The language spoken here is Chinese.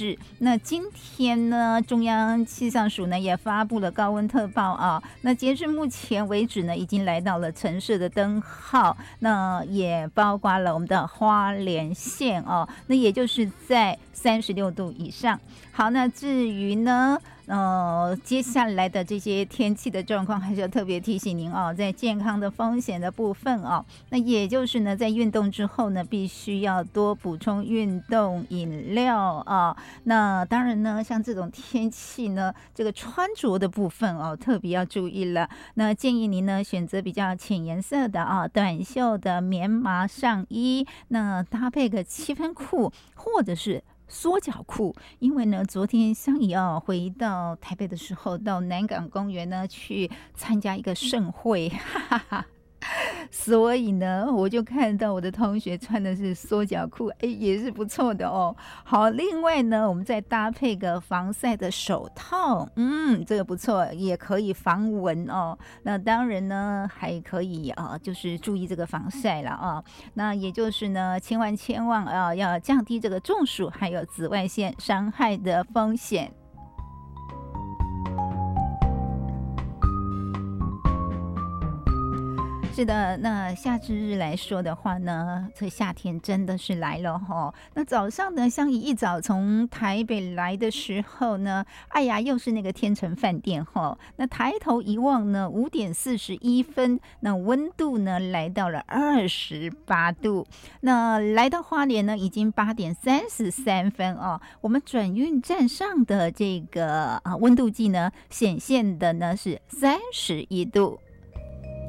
置。那今天呢，中央气象署呢也发布了高温特报啊。那截至目前为止呢，已经来到了橙色的灯号，那也包括了我们的花莲县哦，那也就是在36度以上。好，那至于呢接下来的这些天气的状况，还是要特别提醒您哦，在健康的风险的部分哦，那也就是呢，在运动之后呢，必须要多补充运动饮料啊。那当然呢，像这种天气呢，这个穿着的部分哦，特别要注意了。那建议您呢，选择比较浅颜色的啊，短袖的棉麻上衣，那搭配个七分裤或者是缩脚裤，因为呢，昨天香怡回到台北的时候，到南港公园呢去参加一个盛会，哈哈哈。所以呢，我就看到我的同学穿的是缩脚裤，也是不错的哦。好，另外呢，我们再搭配个防晒的手套，这个不错，也可以防蚊哦。那当然呢，还可以就是注意这个防晒了啊。那也就是呢，千万要降低这个中暑还有紫外线伤害的风险。是的，那夏至日来说的话呢，这夏天真的是来了齁。那早上呢，香怡一早从台北来的时候呢，哎呀，又是那个天成饭店齁。那抬头一望呢，5点41分，那温度呢来到了28度。那来到花莲呢，已经8点33分哦。我们转运站上的这个温度计呢，显现的呢是31度。